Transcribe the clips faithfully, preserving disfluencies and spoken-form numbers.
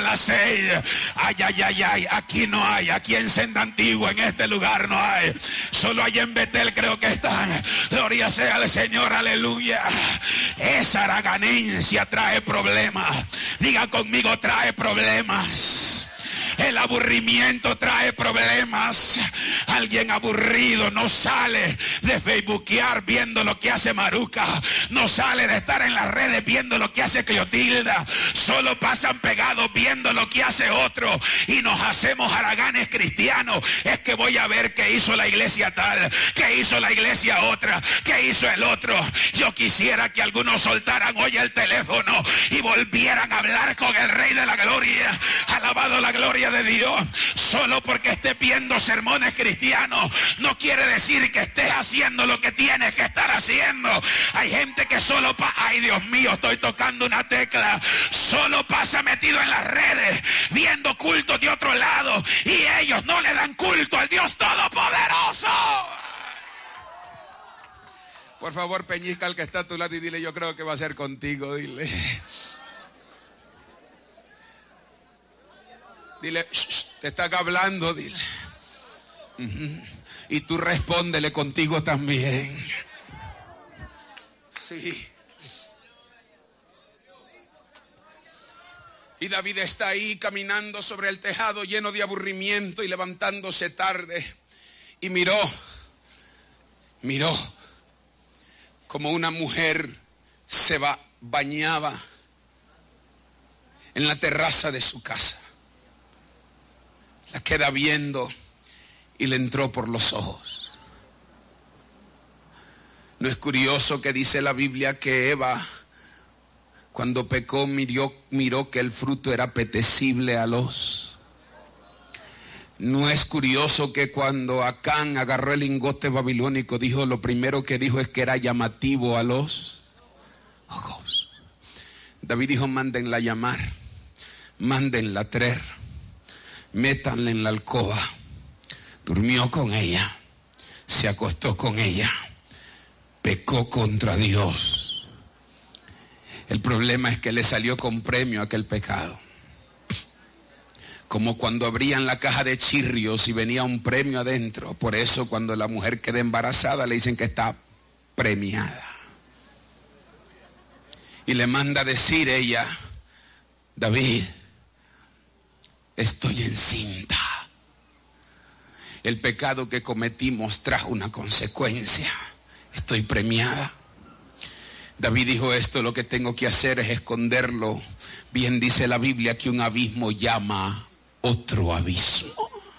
las seis. Ay, ay, ay, ay, aquí no hay, aquí en Senda Antigua, en este lugar no hay. Solo hay en Betel, creo que están. Gloria sea al Señor, aleluya. Esa haraganencia trae problemas. Diga conmigo, trae problemas. El aburrimiento trae problemas. Alguien aburrido no sale de facebookear viendo lo que hace Maruca. No sale de estar en las redes viendo lo que hace Cleotilda. Solo pasan pegados viendo lo que hace otro. Y nos hacemos haraganes cristianos. Es que voy a ver qué hizo la iglesia tal, qué hizo la iglesia otra, qué hizo el otro. Yo quisiera que algunos soltaran hoy el teléfono y volvieran a hablar con el Rey de la Gloria. Alabado la gloria de Dios. Solo porque estés viendo sermones cristianos no quiere decir que estés haciendo lo que tienes que estar haciendo. Hay gente que solo pasa, ay Dios mío, estoy tocando una tecla, solo pasa metido en las redes viendo cultos de otro lado y ellos no le dan culto al Dios Todopoderoso. Por favor, peñizca al que está a tu lado y dile: yo creo que va a ser contigo. Dile. Dile, shh, te está hablando, dile. Uh-huh. Y tú respóndele: contigo también. Sí. Y David está ahí caminando sobre el tejado lleno de aburrimiento y levantándose tarde. Y miró, miró como una mujer se ba- bañaba en la terraza de su casa. La queda viendo y le entró por los ojos. ¿No es curioso que dice la Biblia que Eva, cuando pecó, miró, miró que el fruto era apetecible a los? ¿No es curioso que cuando Acán agarró el lingote babilónico, dijo, lo primero que dijo es que era llamativo a los ojos? David dijo: mándenla a llamar, mándenla a traer, métanla en la alcoba. Durmió con ella, se acostó con ella, pecó contra Dios. El problema es que le salió con premio aquel pecado. Como cuando abrían la caja de chirrios y venía un premio adentro. Por eso cuando la mujer queda embarazada le dicen que está premiada. Y le manda a decir ella: David, estoy encinta. El pecado que cometimos trajo una consecuencia. Estoy premiada. David dijo: esto lo que tengo que hacer es esconderlo. Bien dice la Biblia que un abismo llama otro abismo.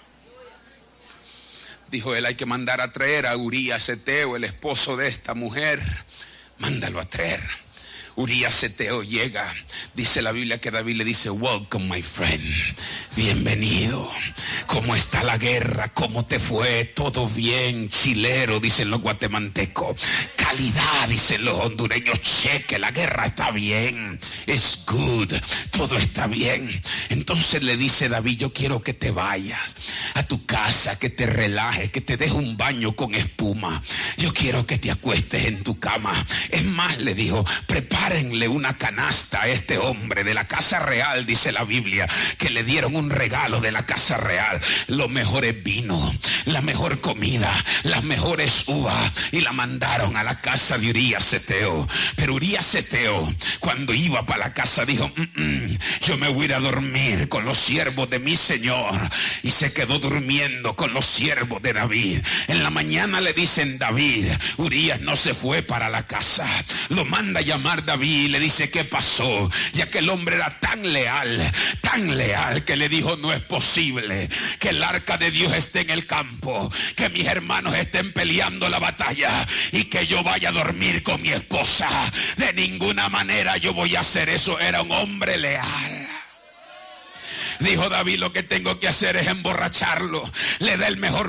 Dijo él: hay que mandar a traer a Urías Eteo, el esposo de esta mujer. Mándalo a traer. Urías Eteo llega. Dice la Biblia que David le dice: welcome my friend, bienvenido. ¿Cómo está la guerra? ¿Cómo te fue? ¿Todo bien? Chilero, dicen los guatemaltecos. Calidad, dicen los hondureños. Cheque, la guerra está bien. It's good, todo está bien. Entonces le dice David: yo quiero que te vayas a tu casa, que te relajes, que te des un baño con espuma. Yo quiero que te acuestes en tu cama. Es más, le dijo, prepárenle una canasta a este hombre de la casa real, dice la Biblia, que le dieron un regalo de la casa real. Los mejores vinos, la mejor comida, las mejores uvas, y la mandaron a la casa de Urías Eteo. Pero Urías Eteo, cuando iba para la casa, dijo: mm, mm, yo me voy a ir a dormir con los siervos de mi Señor. Y se quedó durmiendo con los siervos de David. En la mañana le dicen: David, Urías no se fue para la casa. Lo manda a llamar David y le dice: ¿qué pasó? Ya que el hombre era tan leal, tan leal, que le dijo: no es posible que el arca de Dios esté en el campo, que mis hermanos estén peleando la batalla y que yo vaya a dormir con mi esposa. De ninguna manera yo voy a hacer eso. Era un hombre leal. Dijo David: lo que tengo que hacer es emborracharlo. Le da el mejor